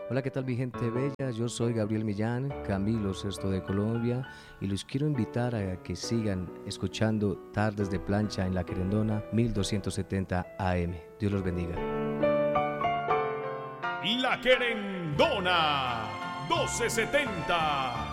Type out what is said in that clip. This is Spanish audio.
Hola, ¿qué tal mi gente bella? Yo soy Gabriel Millán, Camilo Sesto de Colombia y los quiero invitar a que sigan escuchando Tardes de Plancha en La Querendona 1270 AM. Dios los bendiga. La Querendona 1270